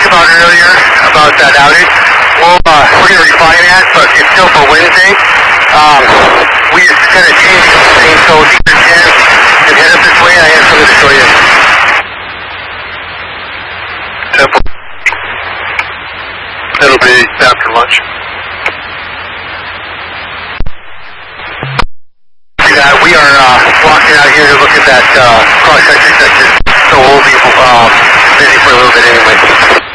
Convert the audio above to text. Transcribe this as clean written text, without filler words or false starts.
you about earlier about that outage. Well, we're going to refine that, but it's still for Wednesday. We just kind of changed things, so if you can head up this way, I have something to show you. Temple. It'll be after lunch. We are walking out here to look at that cross-section section, so we'll be busy for a little bit anyway.